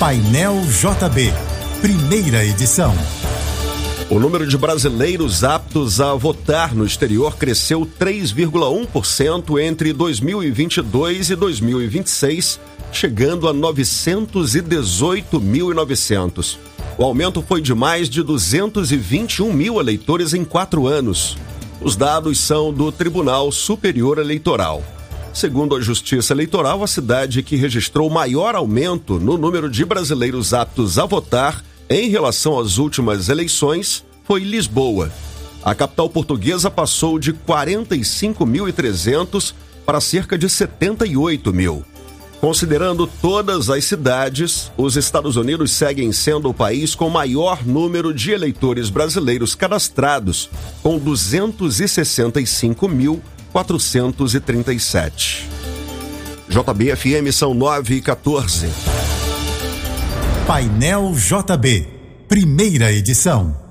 Painel JB, primeira edição. O número de brasileiros aptos a votar no exterior cresceu 3,1% entre 2022 e 2026, chegando a 918.900. O aumento foi de mais de 221 mil eleitores em 4 anos. Os dados são do Tribunal Superior Eleitoral. Segundo a Justiça Eleitoral, a cidade que registrou maior aumento no número de brasileiros aptos a votar em relação às últimas eleições foi Lisboa. A capital portuguesa passou de 45.300 para cerca de 78 mil. Considerando todas as cidades, os Estados Unidos seguem sendo o país com maior número de eleitores brasileiros cadastrados, com 265.437. JB-FM são 9h14. Painel JB, primeira edição.